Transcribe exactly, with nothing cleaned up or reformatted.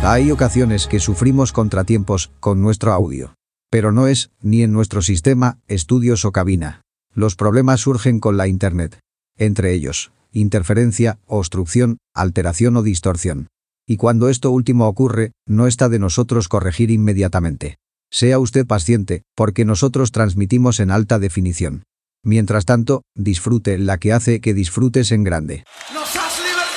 Hay ocasiones que sufrimos contratiempos con nuestro audio. Pero no es, ni en nuestro sistema, estudios o cabina. Los problemas surgen con la Internet. Entre ellos, interferencia, obstrucción, alteración o distorsión. Y cuando esto último ocurre, no está de nosotros corregir inmediatamente. Sea usted paciente, porque nosotros transmitimos en alta definición. Mientras tanto, disfrute la que hace que disfrutes en grande.